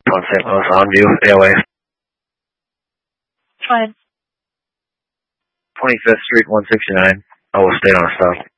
On St. Louis, on view, AOA. Fine. 25th Street, 169. I will stay on a stop.